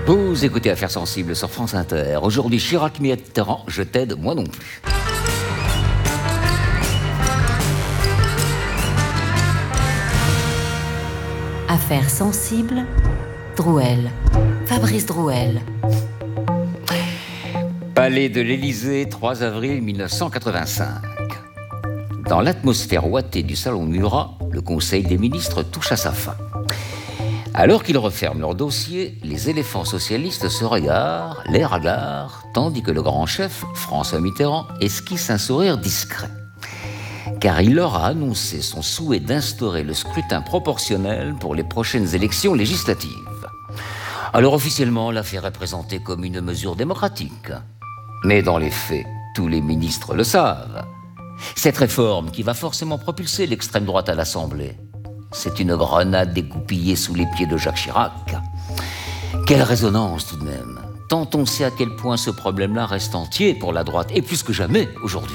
Vous écoutez Affaires sensibles sur France Inter. Aujourd'hui, Chirac-Mitterrand, je t'aide, moi non plus. Affaires sensibles, Drouel. Fabrice Drouel. Palais de l'Élysée, 3 avril 1985. Dans l'atmosphère ouatée du salon Murat, le Conseil des ministres touche à sa fin. Alors qu'ils referment leur dossier, les éléphants socialistes se regardent, l'air hagard, tandis que le grand chef, François Mitterrand, esquisse un sourire discret. Car il leur a annoncé son souhait d'instaurer le scrutin proportionnel pour les prochaines élections législatives. Alors officiellement, l'affaire est présentée comme une mesure démocratique. Mais dans les faits, tous les ministres le savent. Cette réforme qui va forcément propulser l'extrême droite à l'Assemblée, c'est une grenade dégoupillée sous les pieds de Jacques Chirac. Quelle résonance tout de même, tant on sait à quel point ce problème-là reste entier pour la droite, et plus que jamais aujourd'hui.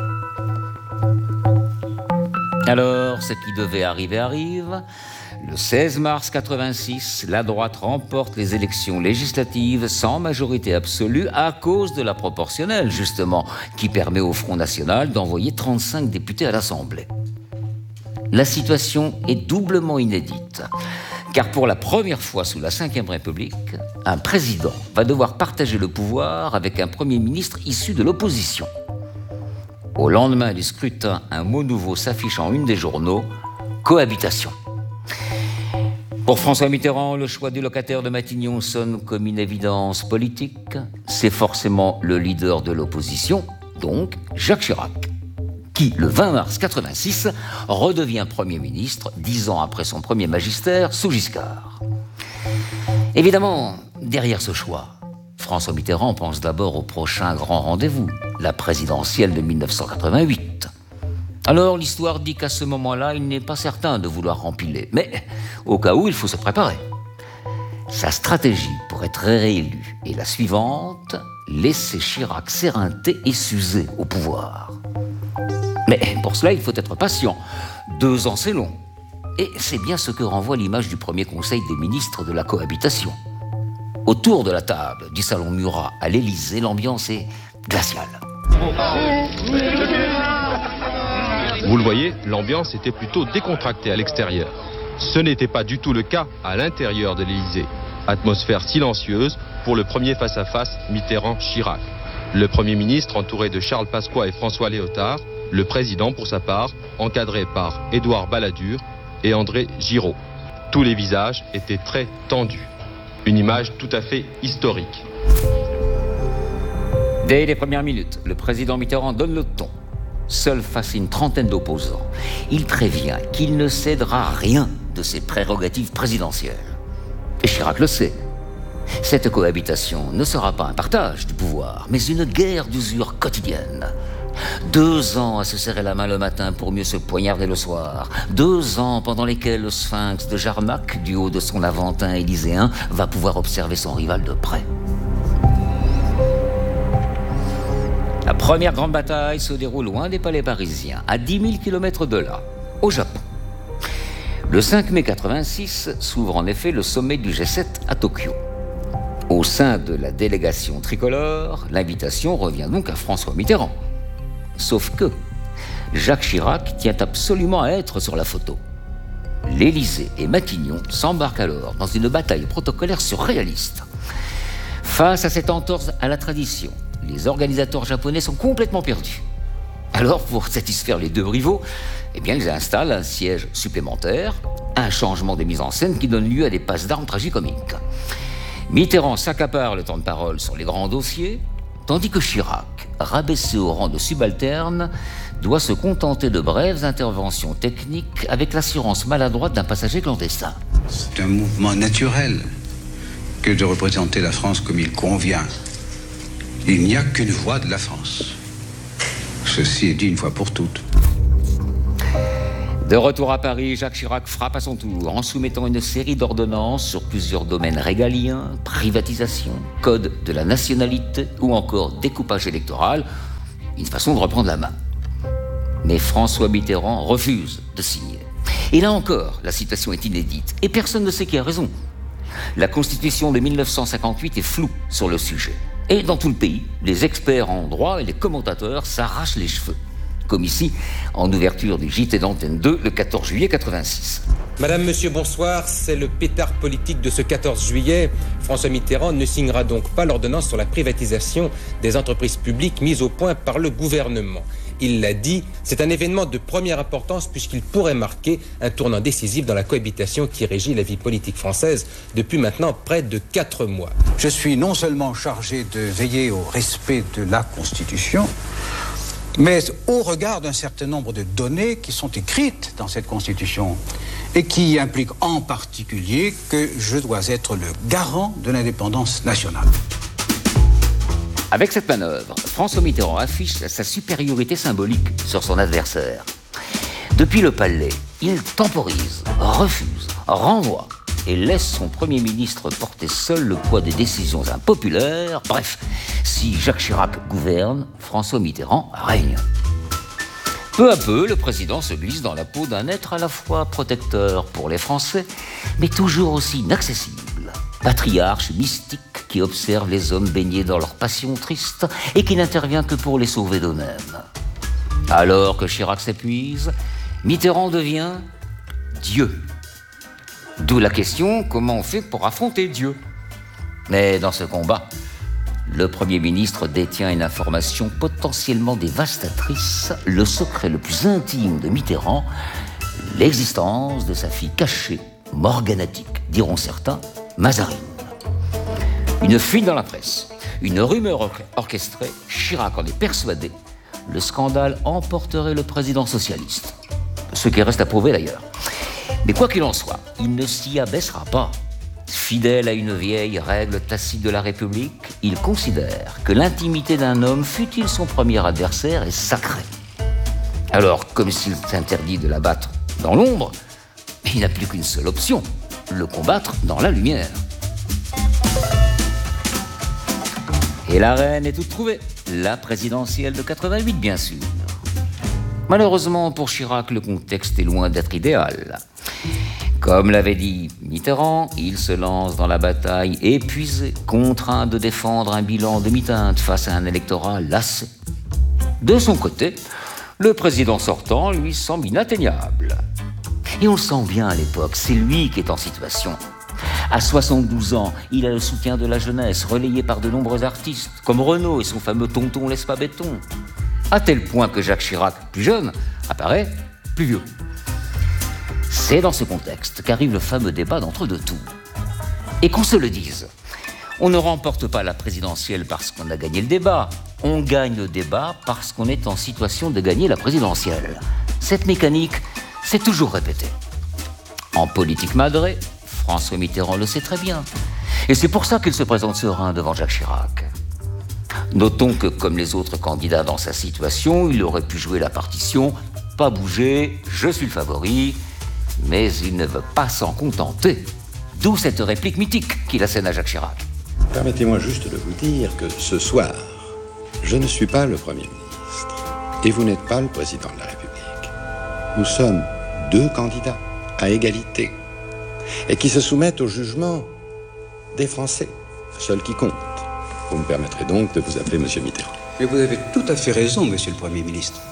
Alors, ce qui devait arriver arrive. Le 16 mars 86, la droite remporte les élections législatives sans majorité absolue à cause de la proportionnelle, justement, qui permet au Front National d'envoyer 35 députés à l'Assemblée. La situation est doublement inédite, car pour la première fois sous la Ve République, un président va devoir partager le pouvoir avec un Premier ministre issu de l'opposition. Au lendemain du scrutin, un mot nouveau s'affiche en une des journaux, cohabitation. Pour François Mitterrand, le choix du locataire de Matignon sonne comme une évidence politique. C'est forcément le leader de l'opposition, donc Jacques Chirac, qui, le 20 mars 86, redevient Premier ministre 10 ans après son premier magistère sous Giscard. Évidemment, derrière ce choix, François Mitterrand pense d'abord au prochain grand rendez-vous, la présidentielle de 1988. Alors l'histoire dit qu'à ce moment-là, il n'est pas certain de vouloir empiler, mais au cas où, il faut se préparer. Sa stratégie pour être réélu est la suivante, laisser Chirac s'éreinter et s'user au pouvoir. Mais pour cela, il faut être patient. 2 ans, c'est long. Et c'est bien ce que renvoie l'image du premier conseil des ministres de la cohabitation. Autour de la table du salon Murat à l'Élysée, l'ambiance est glaciale. Vous le voyez, l'ambiance était plutôt décontractée à l'extérieur. Ce n'était pas du tout le cas à l'intérieur de l'Élysée. Atmosphère silencieuse pour le premier face-à-face Mitterrand-Chirac. Le Premier ministre entouré de Charles Pasqua et François Léotard, le président pour sa part encadré par Édouard Balladur et André Giraud. Tous les visages étaient très tendus. Une image tout à fait historique. Dès les premières minutes, le président Mitterrand donne le ton. Seul face à une trentaine d'opposants, il prévient qu'il ne cédera rien de ses prérogatives présidentielles. Et Chirac le sait. Cette cohabitation ne sera pas un partage du pouvoir, mais une guerre d'usure quotidienne. 2 ans à se serrer la main le matin pour mieux se poignarder le soir. 2 ans pendant lesquels le sphinx de Jarnac, du haut de son Aventin élyséen, va pouvoir observer son rival de près. La première grande bataille se déroule loin des palais parisiens, à 10 000 km de là, au Japon. Le 5 mai 86 s'ouvre en effet le sommet du G7 à Tokyo. Au sein de la délégation tricolore, l'invitation revient donc à François Mitterrand. Sauf que Jacques Chirac tient absolument à être sur la photo. L'Élysée et Matignon s'embarquent alors dans une bataille protocolaire surréaliste. Face à cette entorse à la tradition, les organisateurs japonais sont complètement perdus. Alors, pour satisfaire les 2 rivaux, ils installent un siège supplémentaire, un changement de mise en scène qui donne lieu à des passes d'armes tragicomiques. Mitterrand s'accapare le temps de parole sur les grands dossiers, tandis que Chirac, rabaissé au rang de subalterne, doit se contenter de brèves interventions techniques avec l'assurance maladroite d'un passager clandestin. C'est un mouvement naturel que de représenter la France comme il convient. Il n'y a qu'une voix de la France. Ceci est dit une fois pour toutes. De retour à Paris, Jacques Chirac frappe à son tour en soumettant une série d'ordonnances sur plusieurs domaines régaliens, privatisation, code de la nationalité ou encore découpage électoral, une façon de reprendre la main. Mais François Mitterrand refuse de signer. Et là encore, la situation est inédite et personne ne sait qui a raison. La Constitution de 1958 est floue sur le sujet. Et dans tout le pays, les experts en droit et les commentateurs s'arrachent les cheveux. Comme ici, en ouverture du JT d'Antenne 2, le 14 juillet 86. Madame, monsieur, bonsoir. C'est le pétard politique de ce 14 juillet. François Mitterrand ne signera donc pas l'ordonnance sur la privatisation des entreprises publiques mise au point par le gouvernement. Il l'a dit, c'est un événement de première importance puisqu'il pourrait marquer un tournant décisif dans la cohabitation qui régit la vie politique française depuis maintenant près de 4 mois. Je suis non seulement chargé de veiller au respect de la Constitution, mais au regard d'un certain nombre de données qui sont écrites dans cette Constitution et qui impliquent en particulier que je dois être le garant de l'indépendance nationale. Avec cette manœuvre, François Mitterrand affiche sa supériorité symbolique sur son adversaire. Depuis le palais, il temporise, refuse, renvoie et laisse son Premier ministre porter seul le poids des décisions impopulaires. Bref, si Jacques Chirac gouverne, François Mitterrand règne. Peu à peu, le président se glisse dans la peau d'un être à la fois protecteur pour les Français, mais toujours aussi inaccessible. Patriarche mystique qui observe les hommes baignés dans leur passion triste et qui n'intervient que pour les sauver d'eux-mêmes. Alors que Chirac s'épuise, Mitterrand devient Dieu. D'où la question, comment on fait pour affronter Dieu? Mais dans ce combat, le Premier ministre détient une information potentiellement dévastatrice, le secret le plus intime de Mitterrand, l'existence de sa fille cachée, morganatique, diront certains, Mazarine. Une fuite dans la presse, une rumeur orchestrée, Chirac en est persuadé, le scandale emporterait le président socialiste. Ce qui reste à prouver d'ailleurs. Mais quoi qu'il en soit, il ne s'y abaissera pas. Fidèle à une vieille règle tacite de la République, il considère que l'intimité d'un homme, fût-il son premier adversaire, est sacrée. Alors, comme s'il s'interdit de l'abattre dans l'ombre, il n'a plus qu'une seule option, le combattre dans la lumière. Et la reine est toute trouvée, la présidentielle de 88 bien sûr. Malheureusement pour Chirac, le contexte est loin d'être idéal. Comme l'avait dit Mitterrand, il se lance dans la bataille épuisé, contraint de défendre un bilan demi-teinte face à un électorat lassé. De son côté, le président sortant lui semble inatteignable. Et on le sent bien à l'époque, c'est lui qui est en situation. À 72 ans, il a le soutien de la jeunesse, relayé par de nombreux artistes, comme Renaud et son fameux tonton laisse pas béton. À tel point que Jacques Chirac, plus jeune, apparaît plus vieux. C'est dans ce contexte qu'arrive le fameux débat d'entre-deux tours. Et qu'on se le dise, on ne remporte pas la présidentielle parce qu'on a gagné le débat. On gagne le débat parce qu'on est en situation de gagner la présidentielle. Cette mécanique s'est toujours répétée. En politique madrée, François Mitterrand le sait très bien. Et c'est pour ça qu'il se présente serein devant Jacques Chirac. Notons que, comme les autres candidats dans sa situation, il aurait pu jouer la partition « pas bouger, je suis le favori », mais il ne veut pas s'en contenter. D'où cette réplique mythique qu'il assène à Jacques Chirac. Permettez-moi juste de vous dire que ce soir, je ne suis pas le Premier ministre et vous n'êtes pas le Président de la République. Nous sommes deux candidats à égalité et qui se soumettent au jugement des Français, seul qui compte. Vous me permettrez donc de vous appeler Monsieur Mitterrand. Mais vous avez tout à fait raison, Monsieur le Premier ministre.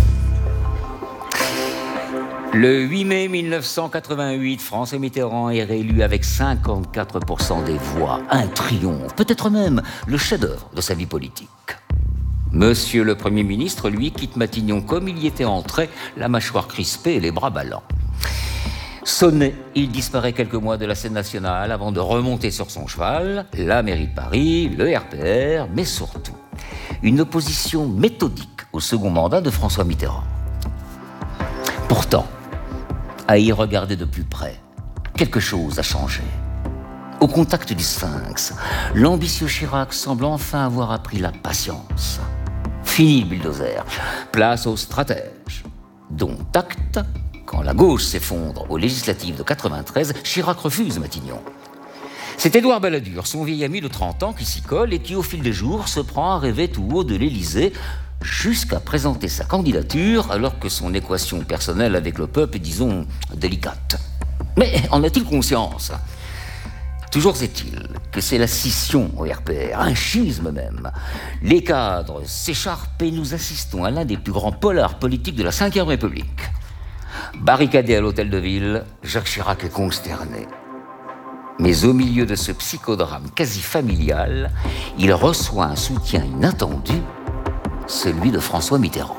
Le 8 mai 1988, François Mitterrand est réélu avec 54% des voix. Un triomphe, peut-être même le chef-d'œuvre de sa vie politique. Monsieur le Premier ministre, lui, quitte Matignon comme il y était entré, la mâchoire crispée et les bras ballants. Sonné, il disparaît quelques mois de la scène nationale avant de remonter sur son cheval, la mairie de Paris, le RPR, mais surtout une opposition méthodique au second mandat de François Mitterrand. Pourtant, à y regarder de plus près, quelque chose a changé. Au contact du Sphinx, l'ambitieux Chirac semble enfin avoir appris la patience. Fini le bulldozer, place aux stratèges, dont acte. Quand la gauche s'effondre aux législatives de 93, Chirac refuse Matignon. C'est Édouard Balladur, son vieil ami de 30 ans, qui s'y colle et qui, au fil des jours, se prend à rêver tout haut de l'Élysée jusqu'à présenter sa candidature alors que son équation personnelle avec le peuple est, disons, délicate. Mais en a-t-il conscience? Toujours est-il que c'est la scission au RPR, un schisme même. Les cadres s'écharpent et nous assistons à l'un des plus grands polars politiques de la Ve République. Barricadé à l'hôtel de ville, Jacques Chirac est consterné. Mais au milieu de ce psychodrame quasi familial, il reçoit un soutien inattendu, celui de François Mitterrand.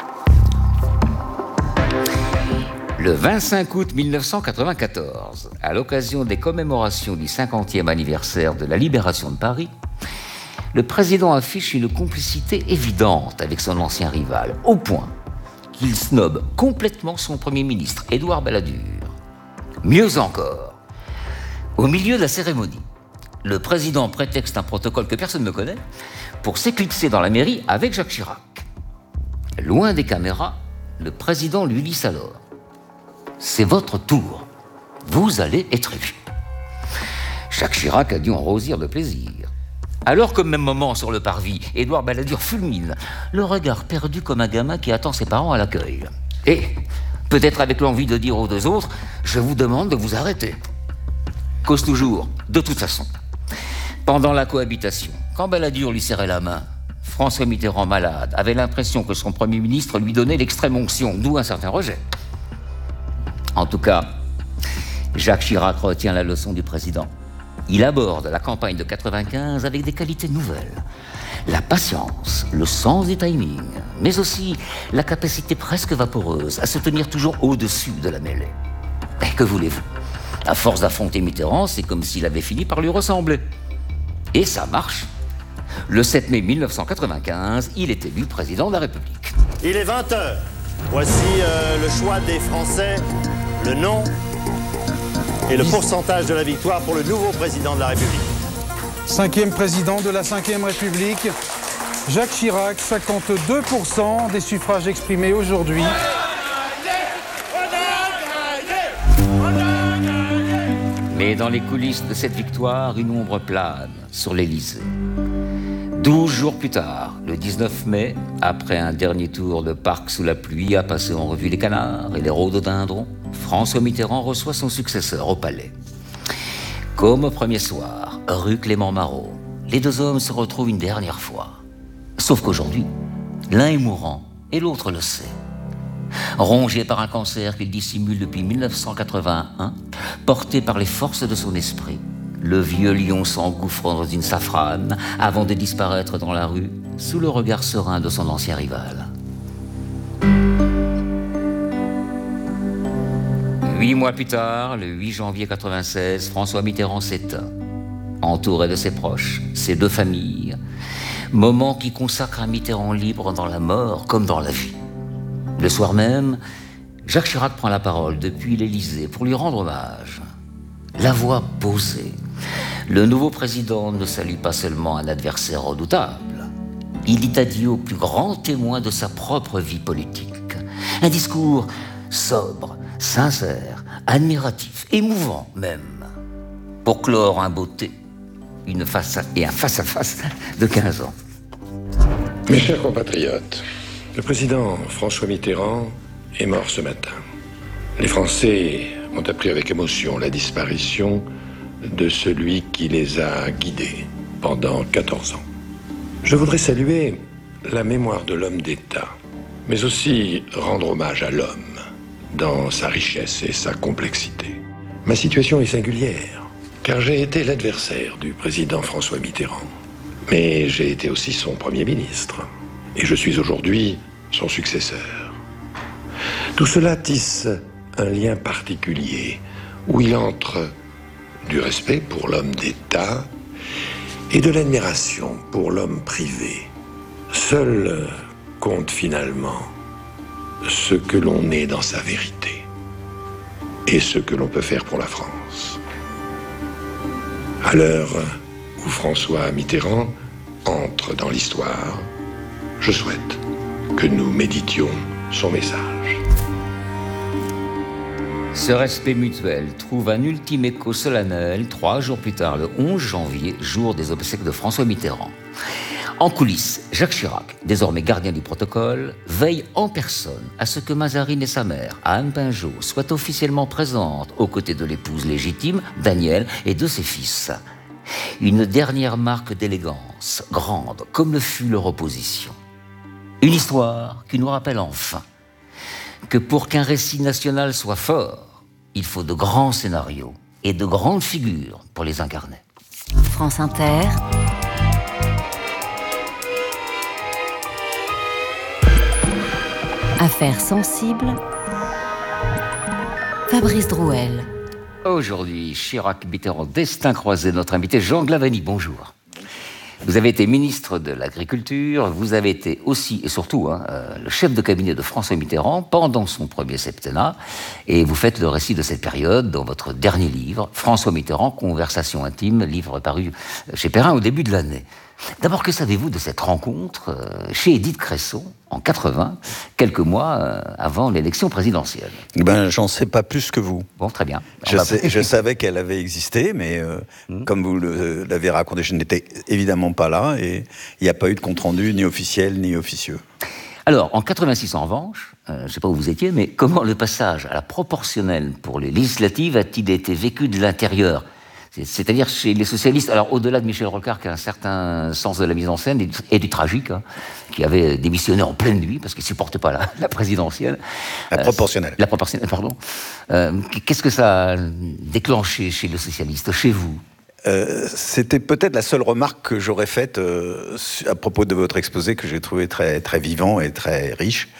Le 25 août 1994, à l'occasion des commémorations du 50e anniversaire de la libération de Paris, le président affiche une complicité évidente avec son ancien rival, au point qu'il snobe complètement son Premier ministre, Édouard Balladur. Mieux encore, au milieu de la cérémonie, le président prétexte un protocole que personne ne connaît pour s'éclipser dans la mairie avec Jacques Chirac. Loin des caméras, le président lui glisse alors: « C'est votre tour, vous allez être élu. » Jacques Chirac a dû en rosir de plaisir. Alors qu'au même moment, sur le parvis, Édouard Balladur fulmine, le regard perdu comme un gamin qui attend ses parents à l'accueil. Et, peut-être avec l'envie de dire aux deux autres, « Je vous demande de vous arrêter. » Cause toujours, de toute façon. Pendant la cohabitation, quand Balladur lui serrait la main, François Mitterrand, malade, avait l'impression que son Premier ministre lui donnait l'extrême onction, d'où un certain rejet. En tout cas, Jacques Chirac retient la leçon du président. Il aborde la campagne de 95 avec des qualités nouvelles. La patience, le sens du timing, mais aussi la capacité presque vaporeuse à se tenir toujours au-dessus de la mêlée. Et que voulez-vous? À force d'affronter Mitterrand, c'est comme s'il avait fini par lui ressembler. Et ça marche. Le 7 mai 1995, il est élu président de la République. Il est 20h. Voici le choix des Français, le nom et le pourcentage de la victoire pour le nouveau président de la République. 5e président de la Ve République, Jacques Chirac, 52% des suffrages exprimés aujourd'hui. Mais dans les coulisses de cette victoire, une ombre plane sur l'Élysée. 12 jours plus tard, le 19 mai, après un dernier tour de parc sous la pluie à passer en revue les canards et les rhododendrons, François Mitterrand reçoit son successeur au palais. Comme au premier soir, rue Clément Marot, les deux hommes se retrouvent une dernière fois. Sauf qu'aujourd'hui, l'un est mourant et l'autre le sait. Rongé par un cancer qu'il dissimule depuis 1981, porté par les forces de son esprit, le vieux lion s'engouffre dans une safrane avant de disparaître dans la rue sous le regard serein de son ancien rival. 8 mois plus tard, le 8 janvier 1996, François Mitterrand s'éteint, entouré de ses proches, ses deux familles, moment qui consacre un Mitterrand libre dans la mort comme dans la vie. Le soir même, Jacques Chirac prend la parole depuis l'Élysée pour lui rendre hommage. La voix posée, le nouveau président ne salue pas seulement un adversaire redoutable, il dit adieu au plus grand témoin de sa propre vie politique. Un discours sobre, sincère, admiratif, émouvant même, pour clore un beauté, un face-à-face de 15 ans. Mes chers compatriotes, le président François Mitterrand est mort ce matin. Les Français ont appris avec émotion la disparition de celui qui les a guidés pendant 14 ans. Je voudrais saluer la mémoire de l'homme d'État, mais aussi rendre hommage à l'homme dans sa richesse et sa complexité. Ma situation est singulière, car j'ai été l'adversaire du président François Mitterrand, mais j'ai été aussi son Premier ministre, et je suis aujourd'hui son successeur. Tout cela tisse un lien particulier, où il entre du respect pour l'homme d'État et de l'admiration pour l'homme privé. Seul compte finalement ce que l'on est dans sa vérité et ce que l'on peut faire pour la France. À l'heure où François Mitterrand entre dans l'histoire, je souhaite que nous méditions son message. Ce respect mutuel trouve un ultime écho solennel 3 jours plus tard, le 11 janvier, jour des obsèques de François Mitterrand. En coulisses, Jacques Chirac, désormais gardien du protocole, veille en personne à ce que Mazarine et sa mère, Anne Pinjot, soient officiellement présentes aux côtés de l'épouse légitime, Danielle, et de ses fils. Une dernière marque d'élégance, grande, comme le fut leur opposition. Une histoire qui nous rappelle enfin que pour qu'un récit national soit fort, il faut de grands scénarios et de grandes figures pour les incarner. France Inter. Affaires sensibles. Fabrice Drouel. Aujourd'hui, Chirac-Mitterrand, destin croisé, notre invité Jean Glavany, bonjour. Vous avez été ministre de l'Agriculture, vous avez été aussi et surtout le chef de cabinet de François Mitterrand pendant son premier septennat, et vous faites le récit de cette période dans votre dernier livre, François Mitterrand, Conversation intime, livre paru chez Perrin au début de l'année. D'abord, que savez-vous de cette rencontre chez Édith Cresson, en 80, quelques mois avant l'élection présidentielle? J'en sais pas plus que vous. Bon, très bien. Je savais qu'elle avait existé, mais comme vous l'avez raconté, je n'étais évidemment pas là, et il n'y a pas eu de compte-rendu ni officiel ni officieux. Alors, en 86, en revanche, je ne sais pas où vous étiez, mais comment le passage à la proportionnelle pour les législatives a-t-il été vécu de l'intérieur ? C'est-à-dire chez les socialistes, alors au-delà de Michel Rocard, qui a un certain sens de la mise en scène et du tragique, qui avait démissionné en pleine nuit parce qu'il ne supportait pas la présidentielle. La proportionnelle. La proportionnelle, pardon. Qu'est-ce que ça a déclenché chez les socialistes, chez vous ? C'était peut-être la seule remarque que j'aurais faite à propos de votre exposé, que j'ai trouvé très, très vivant et très riche.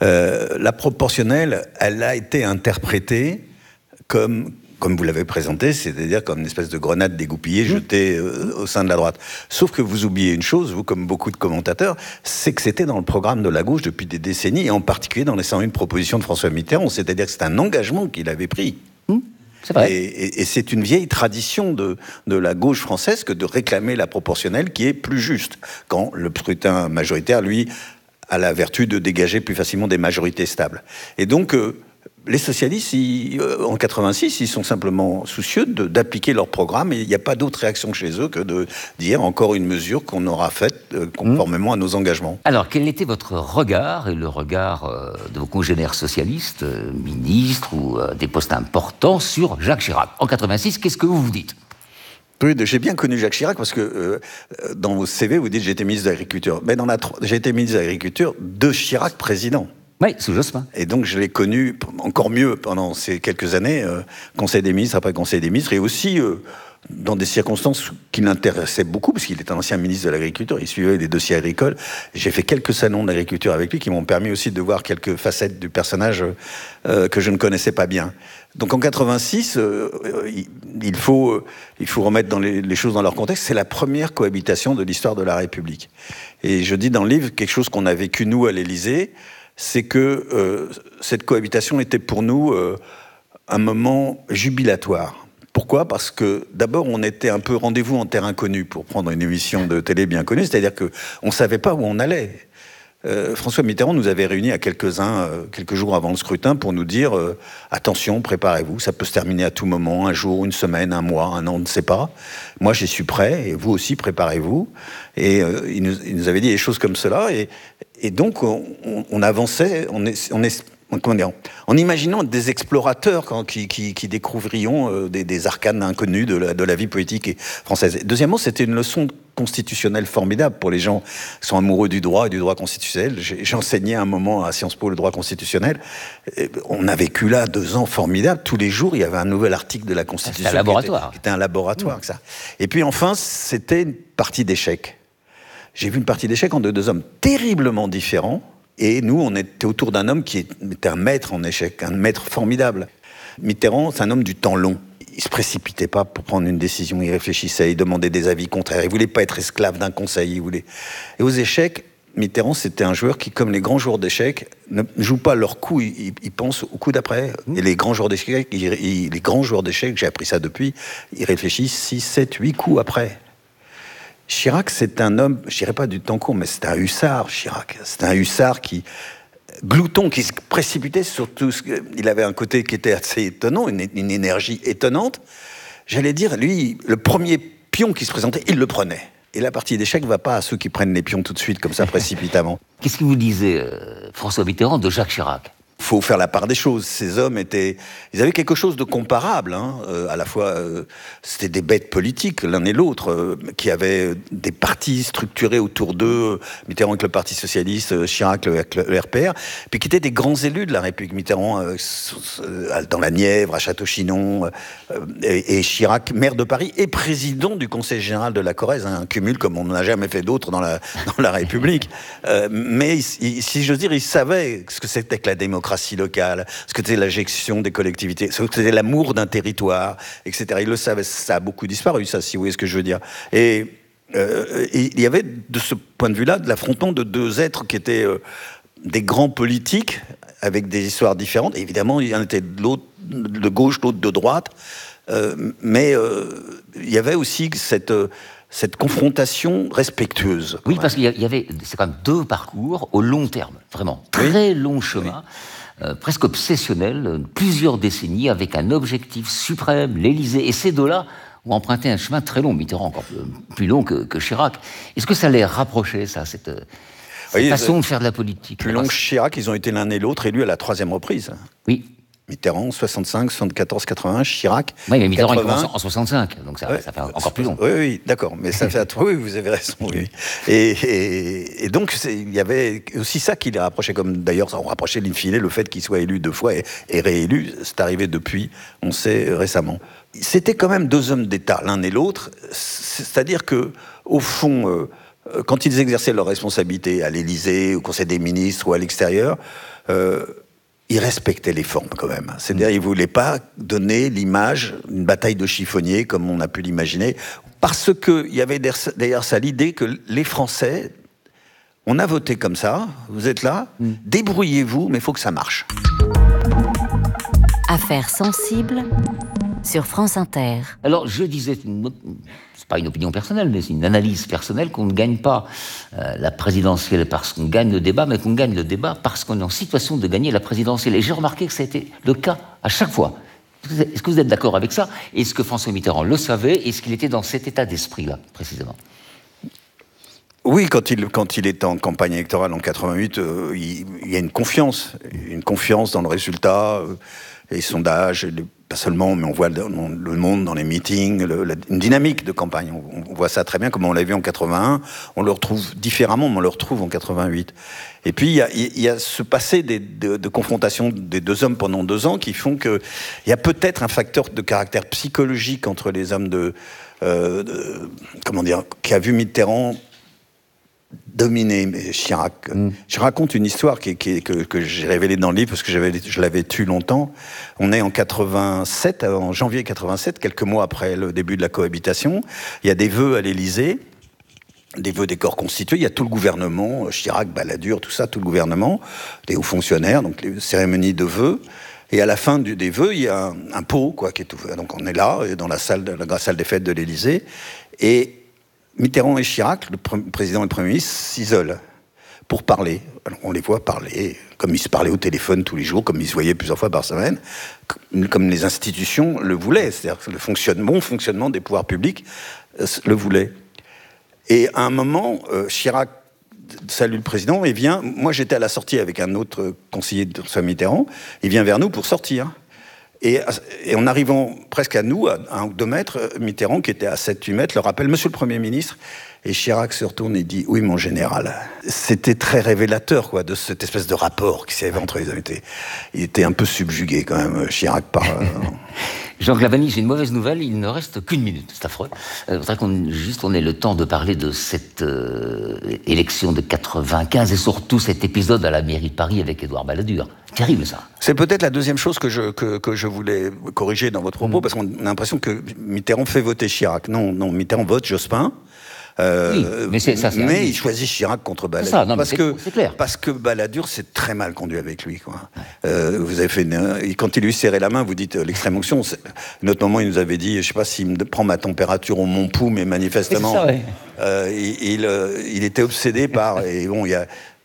La proportionnelle, elle a été interprétée comme vous l'avez présenté, c'est-à-dire comme une espèce de grenade dégoupillée jetée au sein de la droite. Sauf que vous oubliez une chose, vous comme beaucoup de commentateurs, c'est que c'était dans le programme de la gauche depuis des décennies, et en particulier dans les 101 propositions de François Mitterrand, c'est-à-dire que c'est un engagement qu'il avait pris. C'est vrai. Et c'est une vieille tradition de la gauche française que de réclamer la proportionnelle qui est plus juste, quand le scrutin majoritaire, lui, a la vertu de dégager plus facilement des majorités stables. Et donc... les socialistes, en 86, ils sont simplement soucieux d'appliquer leur programme, et il n'y a pas d'autre réaction chez eux que de dire encore une mesure qu'on aura faite conformément à nos engagements. Alors, quel était votre regard, et le regard de vos congénères socialistes, ministres ou des postes importants, sur Jacques Chirac ? En 86, qu'est-ce que vous vous dites ? Oui, j'ai bien connu Jacques Chirac parce que dans vos CV, vous dites « j'ai été ministre de l'Agriculture ». Mais j'ai été ministre de l'Agriculture de Chirac président. Oui, sous Jospin. Et donc, je l'ai connu encore mieux pendant ces quelques années, Conseil des ministres après Conseil des ministres, et aussi dans des circonstances qui l'intéressaient beaucoup, parce qu'il était un ancien ministre de l'Agriculture, il suivait les dossiers agricoles. J'ai fait quelques salons d'agriculture avec lui qui m'ont permis aussi de voir quelques facettes du personnage que je ne connaissais pas bien. Donc en 86, il faut remettre les choses dans leur contexte. C'est la première cohabitation de l'histoire de la République. Et je dis dans le livre quelque chose qu'on a vécu, nous, à l'Élysée, c'est que cette cohabitation était pour nous un moment jubilatoire. Pourquoi ? Parce que d'abord, on était un peu rendez-vous en terre inconnue, pour prendre une émission de télé bien connue, c'est-à-dire qu'on ne savait pas où on allait. François Mitterrand nous avait réunis à quelques-uns, quelques jours avant le scrutin, pour nous dire attention, préparez-vous, ça peut se terminer à tout moment, un jour, une semaine, un mois, un an, on ne sait pas. Moi, j'y suis prêt, et vous aussi, préparez-vous. Et il nous avait dit des choses comme cela, et donc on avançait, en imaginant des explorateurs qui découvririons des arcanes inconnues de la vie politique française. Deuxièmement, c'était une leçon constitutionnelle formidable pour les gens qui sont amoureux du droit et du droit constitutionnel. J'enseignais un moment à Sciences Po le droit constitutionnel. On a vécu là 2 ans formidables. Tous les jours, il y avait un nouvel article de la Constitution. C'était un laboratoire. Qui était un laboratoire, ça. Et puis enfin, c'était une partie d'échecs. J'ai vu une partie d'échecs entre 2 hommes terriblement différents. Et nous, on était autour d'un homme qui était un maître en échec, un maître formidable. Mitterrand, c'est un homme du temps long. Il ne se précipitait pas pour prendre une décision, il réfléchissait, il demandait des avis contraires, il ne voulait pas être esclave d'un conseil, Et aux échecs, Mitterrand, c'était un joueur qui, comme les grands joueurs d'échecs, ne jouent pas leur coup, ils pensent au coup d'après. Et les grands joueurs d'échecs, j'ai appris ça depuis, ils réfléchissent 6, 7, 8 coups après. Chirac, c'est un homme, je dirais pas du temps court, mais c'est un hussard, Chirac. C'est un hussard glouton, qui se précipitait sur tout il avait un côté qui était assez étonnant, une énergie étonnante. J'allais dire, lui, le premier pion qui se présentait, il le prenait. Et la partie d'échec ne va pas à ceux qui prennent les pions tout de suite, comme ça, précipitamment. Qu'est-ce que vous disait François Mitterrand de Jacques Chirac ? Il faut faire la part des choses. Ces hommes ils avaient quelque chose de comparable, hein. À la fois, c'était des bêtes politiques, l'un et l'autre, qui avaient des partis structurés autour d'eux, Mitterrand avec le Parti Socialiste, Chirac avec le RPR, puis qui étaient des grands élus de la République. Mitterrand dans la Nièvre, à Château-Chinon, et Chirac, maire de Paris, et président du Conseil Général de la Corrèze, hein, un cumul comme on n'a jamais fait d'autre dans la République. Mais si j'ose dire, ils savaient ce que c'était que la démocratie locale, ce que c'était la gestion des collectivités, ce que c'était l'amour d'un territoire, etc. Ils le savaient, ça a beaucoup disparu, ça, si vous voyez ce que je veux dire. Et il y avait, de ce point de vue-là, de l'affrontement de deux êtres qui étaient des grands politiques, avec des histoires différentes. Et évidemment, il y en était de gauche, l'autre de droite, mais il y avait aussi cette confrontation respectueuse. Oui, parce qu'il y avait, c'est quand même deux parcours au long terme, vraiment, très long chemin, presque obsessionnel, plusieurs décennies, avec un objectif suprême, l'Élysée. Et ces deux-là ont emprunté un chemin très long, Mitterrand encore plus long que Chirac. Est-ce que ça les rapprochait, ça, cette façon de faire de la politique? Plus long que Chirac, ils ont été l'un et l'autre élus à la 3e reprise. Oui. Mitterrand, 65, 74, 81, Chirac. Oui, mais Mitterrand 80. Il commence en 65, donc ça fait encore plus long. Oui, d'accord, mais ça fait. Oui, vous avez raison. Oui. Et donc, il y avait aussi ça qui les rapprochait, comme d'ailleurs, on rapprochait l'in fine le fait qu'il soit élu 2 fois et réélu. C'est arrivé depuis, on sait, récemment. C'était quand même 2 hommes d'État, l'un et l'autre. C'est-à-dire que, au fond, quand ils exerçaient leurs responsabilités à l'Élysée, au Conseil des ministres ou à l'extérieur, ils respectaient les formes quand même. C'est-à-dire qu'ils ne voulaient pas donner l'image d'une bataille de chiffonniers comme on a pu l'imaginer, parce qu'il y avait derrière ça l'idée que les Français, on a voté comme ça, vous êtes là, débrouillez-vous, mais il faut que ça marche. Affaires sensibles sur France Inter. Alors, je disais, c'est pas une opinion personnelle, mais c'est une analyse personnelle, qu'on ne gagne pas la présidentielle parce qu'on gagne le débat, mais qu'on gagne le débat parce qu'on est en situation de gagner la présidentielle. Et j'ai remarqué que ça a été le cas à chaque fois. Est-ce que vous êtes d'accord avec ça? Est-ce que François Mitterrand le savait? Est-ce qu'il était dans cet état d'esprit-là, précisément? Oui, quand il est en campagne électorale en 88, il y a une confiance dans le résultat, les sondages, pas seulement, mais on voit le monde dans les meetings, une dynamique de campagne. On voit ça très bien, comme on l'a vu en 81. On le retrouve différemment, mais on le retrouve en 88. Et puis, il y a ce passé de confrontation des 2 hommes pendant 2 ans qui font qu'il y a peut-être un facteur de caractère psychologique entre les hommes comment dire, qui a vu Mitterrand dominer Chirac. Je raconte une histoire que j'ai révélée dans le livre parce que je l'avais tue longtemps. On est en 87, en janvier 87, quelques mois après le début de la cohabitation. Il y a des vœux à l'Élysée, des vœux des corps constitués. Il y a tout le gouvernement, Chirac, Balladur, tout ça, tout le gouvernement, des hauts fonctionnaires, donc les cérémonies de vœux. Et à la fin des vœux, il y a un pot, qui est ouvert. Donc on est là, dans la salle des fêtes de l'Élysée, et Mitterrand et Chirac, le président et le Premier ministre, s'isolent pour parler. Alors, on les voit parler, comme ils se parlaient au téléphone tous les jours, comme ils se voyaient plusieurs fois par semaine, comme les institutions le voulaient. C'est-à-dire que le bon fonctionnement des pouvoirs publics le voulait. Et à un moment, Chirac salue le président et vient... Moi, j'étais à la sortie avec un autre conseiller de François Mitterrand. Il vient vers nous pour sortir. Et en arrivant presque à nous, à 1 ou 2 mètres, Mitterrand, qui était à 7-8 mètres, leur appelle « Monsieur le Premier ministre ». Et Chirac se retourne et dit « Oui, mon général ». C'était très révélateur, de cette espèce de rapport qui s'est élevé entre les hommes. Il était un peu subjugué, quand même, Chirac, par... Jean Clavani, j'ai une mauvaise nouvelle, il ne reste qu'une minute, c'est affreux. Je voudrais qu'on ait le temps de parler de cette élection de 95 et surtout cet épisode à la mairie de Paris avec Édouard Balladur. Terrible, ça. C'est peut-être la deuxième chose que je voulais corriger dans votre propos, parce qu'on a l'impression que Mitterrand fait voter Chirac. Non, Mitterrand vote Jospin. Oui, mais il choisit Chirac contre Balladur. C'est clair. Parce que Balladur s'est très mal conduit avec lui. Vous avez fait quand il lui serrait la main, vous dites l'extrême onction. Un autre moment, il nous avait dit, je ne sais pas s'il me prend ma température au Montpou, mais manifestement, il était obsédé par. Et bon, il y a.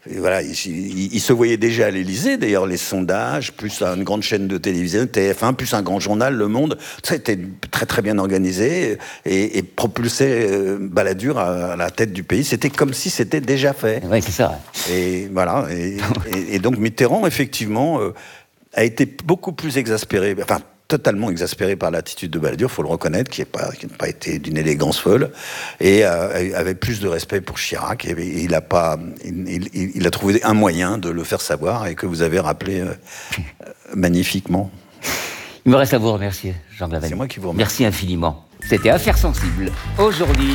Et voilà, il se voyait déjà à l'Élysée, d'ailleurs les sondages, plus une grande chaîne de télévision, TF1, plus un grand journal, Le Monde, ça était très très bien organisé et propulsait Balladur à la tête du pays. C'était comme si c'était déjà fait. Oui, c'est ça. Et voilà, et donc Mitterrand, effectivement, a été beaucoup plus exaspéré, enfin totalement exaspéré par l'attitude de Balladur, faut le reconnaître, qui n'a pas été d'une élégance folle, et avait plus de respect pour Chirac. Et il a trouvé un moyen de le faire savoir, et que vous avez rappelé magnifiquement. Il me reste à vous remercier, Jean Glavel. C'est moi qui vous remercie. Merci infiniment. C'était Affaires sensibles. Aujourd'hui...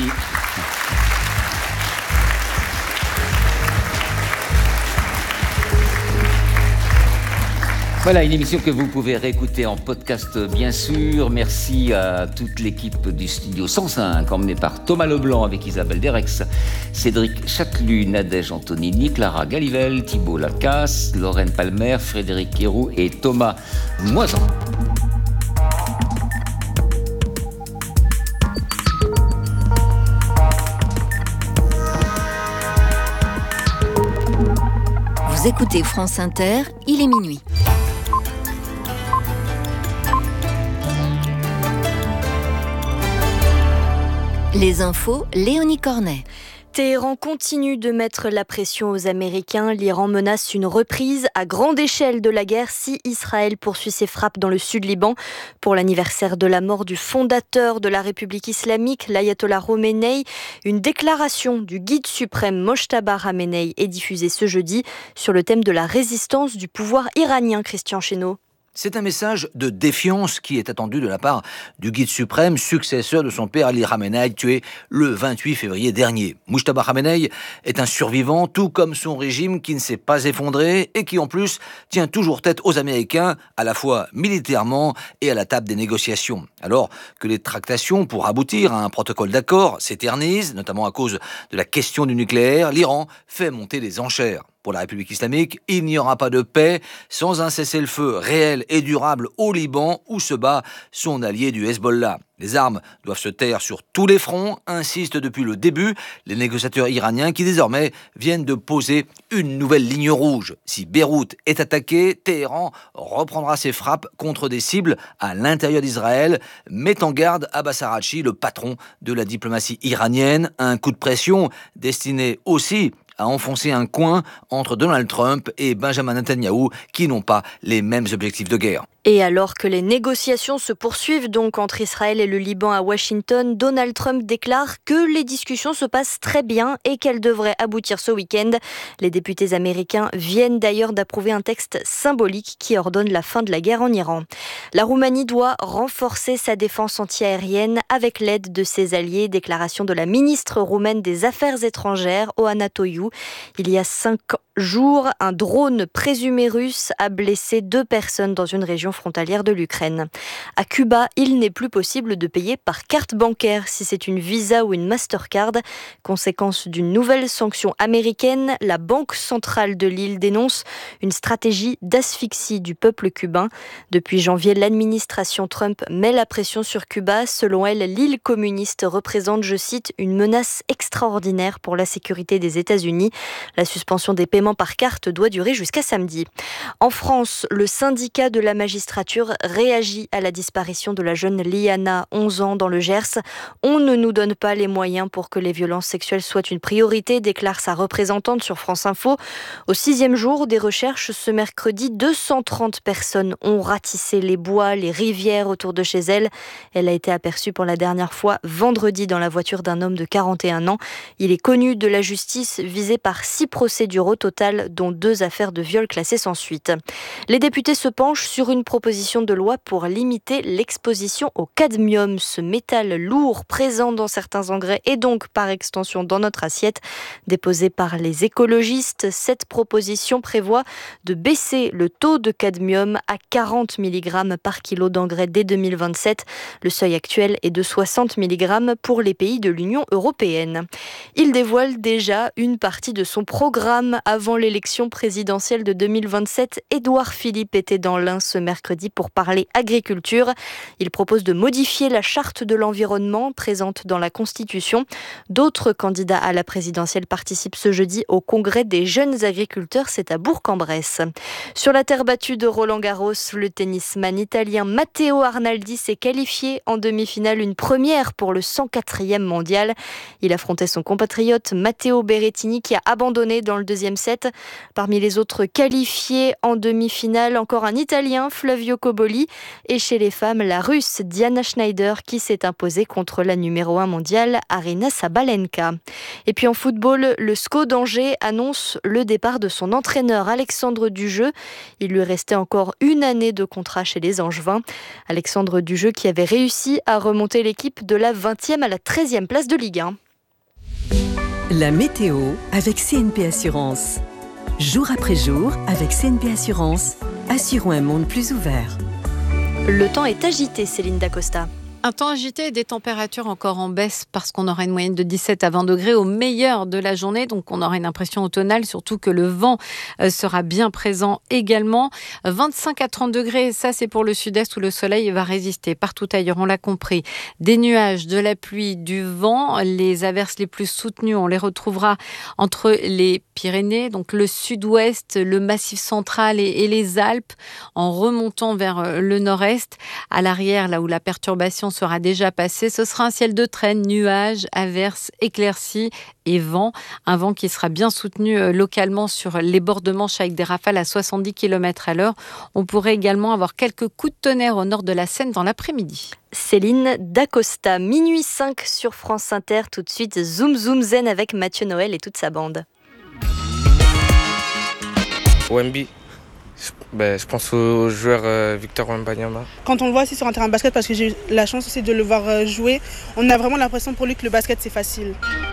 Voilà, une émission que vous pouvez réécouter en podcast, bien sûr. Merci à toute l'équipe du Studio 105, emmenée par Thomas Leblanc avec Isabelle Derex, Cédric Châtelu, Nadège Antonini, Clara Galivel, Thibault Lacasse, Lorraine Palmer, Frédéric Héroux et Thomas Moisan. Vous écoutez France Inter, il est minuit. Les infos, Léonie Cornet. Téhéran continue de mettre la pression aux Américains. L'Iran menace une reprise à grande échelle de la guerre si Israël poursuit ses frappes dans le sud Liban. Pour l'anniversaire de la mort du fondateur de la République islamique, l'ayatollah Khomeini, une déclaration du guide suprême Mojtaba Khamenei est diffusée ce jeudi sur le thème de la résistance du pouvoir iranien. Christian Chesneau. C'est un message de défiance qui est attendu de la part du guide suprême, successeur de son père Ali Khamenei, tué le 28 février dernier. Mojtaba Khamenei est un survivant, tout comme son régime qui ne s'est pas effondré et qui en plus tient toujours tête aux Américains, à la fois militairement et à la table des négociations. Alors que les tractations pour aboutir à un protocole d'accord s'éternisent, notamment à cause de la question du nucléaire, l'Iran fait monter les enchères. Pour la République islamique, il n'y aura pas de paix sans un cessez-le-feu réel et durable au Liban où se bat son allié du Hezbollah. Les armes doivent se taire sur tous les fronts, insistent depuis le début les négociateurs iraniens qui désormais viennent de poser une nouvelle ligne rouge. Si Beyrouth est attaquée, Téhéran reprendra ses frappes contre des cibles à l'intérieur d'Israël, met en garde Abbas Araghchi, le patron de la diplomatie iranienne, un coup de pression destiné aussi à enfoncer un coin entre Donald Trump et Benjamin Netanyahou qui n'ont pas les mêmes objectifs de guerre. Et alors que les négociations se poursuivent donc entre Israël et le Liban à Washington, Donald Trump déclare que les discussions se passent très bien et qu'elles devraient aboutir ce week-end. Les députés américains viennent d'ailleurs d'approuver un texte symbolique qui ordonne la fin de la guerre en Iran. La Roumanie doit renforcer sa défense antiaérienne avec l'aide de ses alliés. Déclaration de la ministre roumaine des Affaires étrangères, Oana Toiu. Il y a 5 jours, un drone présumé russe a blessé 2 personnes dans une région frontalière de l'Ukraine. À Cuba, il n'est plus possible de payer par carte bancaire si c'est une Visa ou une Mastercard. Conséquence d'une nouvelle sanction américaine, la Banque centrale de l'île dénonce une stratégie d'asphyxie du peuple cubain. Depuis janvier, l'administration Trump met la pression sur Cuba. Selon elle, l'île communiste représente, je cite, une menace extraordinaire pour la sécurité des États-Unis. La suspension des paiements par carte doit durer jusqu'à samedi. En France, le syndicat de la magistrature réagit à la disparition de la jeune Liana, 11 ans, dans le Gers. On ne nous donne pas les moyens pour que les violences sexuelles soient une priorité, déclare sa représentante sur France Info. Au 6e jour des recherches, ce mercredi, 230 personnes ont ratissé les bois, les rivières autour de chez elle. Elle a été aperçue pour la dernière fois vendredi dans la voiture d'un homme de 41 ans. Il est connu de la justice, visé par 6 procédures au total, dont 2 affaires de viol classées sans suite. Les députés se penchent sur une proposition de loi pour limiter l'exposition au cadmium, ce métal lourd présent dans certains engrais et donc par extension dans notre assiette. Déposée par les écologistes, cette proposition prévoit de baisser le taux de cadmium à 40 mg par kilo d'engrais dès 2027. Le seuil actuel est de 60 mg pour les pays de l'Union européenne. Il dévoile déjà une partie de son programme avant l'élection présidentielle de 2027. Édouard Philippe était dans l'Ain ce mercredi mercredi pour parler agriculture. Il propose de modifier la charte de l'environnement présente dans la Constitution. D'autres candidats à la présidentielle participent ce jeudi au congrès des jeunes agriculteurs. C'est à Bourg-en-Bresse. Sur la terre battue de Roland-Garros, le tennisman italien Matteo Arnaldi s'est qualifié en demi-finale, une première pour le 104e mondial. Il affrontait son compatriote Matteo Berrettini qui a abandonné dans le deuxième set. Parmi les autres qualifiés en demi-finale, encore un Italien, Flavio Cobolli, et chez les femmes, la Russe Diana Schneider qui s'est imposée contre la numéro 1 mondiale Aryna Sabalenka. Et puis en football, le SCO d'Angers annonce le départ de son entraîneur Alexandre Dujeu. Il lui restait encore une année de contrat chez les Angevins. Alexandre Dujeu qui avait réussi à remonter l'équipe de la 20e à la 13e place de Ligue 1. La météo avec CNP Assurance. Jour après jour, avec CNP Assurance, assurons un monde plus ouvert. Le temps est agité, Céline Dacosta. Un temps agité et des températures encore en baisse parce qu'on aura une moyenne de 17 à 20 degrés au meilleur de la journée. Donc on aura une impression automnale, surtout que le vent sera bien présent également. 25 à 30 degrés, ça c'est pour le sud-est où le soleil va résister. Partout ailleurs, on l'a compris, des nuages, de la pluie, du vent. Les averses les plus soutenues, on les retrouvera entre les Pyrénées, donc le sud-ouest, le massif central et les Alpes, en remontant vers le nord-est. À l'arrière, là où la perturbation sera déjà passée, ce sera un ciel de traîne, nuages, averses, éclaircies et vent. Un vent qui sera bien soutenu localement sur les bords de Manche avec des rafales à 70 km à l'heure. On pourrait également avoir quelques coups de tonnerre au nord de la Seine dans l'après-midi. Céline Dacosta, minuit 5 sur France Inter. Tout de suite, Zoom Zoom Zen avec Mathieu Noël et toute sa bande. Wemby. Je pense au joueur Victor Wembanyama. Quand on le voit aussi sur un terrain de basket, parce que j'ai eu la chance aussi de le voir jouer, on a vraiment l'impression pour lui que le basket c'est facile.